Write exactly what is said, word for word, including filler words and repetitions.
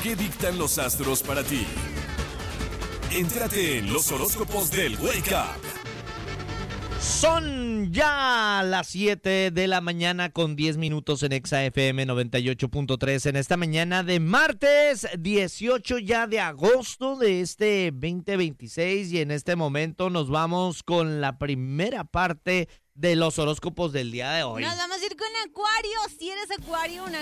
¿Qué dictan los astros para ti? Entrate en los horóscopos del Wake Up. Son ya las siete de la mañana con diez minutos en Exa F M noventa y ocho punto tres en esta mañana de martes dieciocho ya de agosto de este veinte veintiséis, y en este momento nos vamos con la primera parte de los horóscopos del día de hoy. Nos vamos a ir con Acuario. Si eres Acuario, una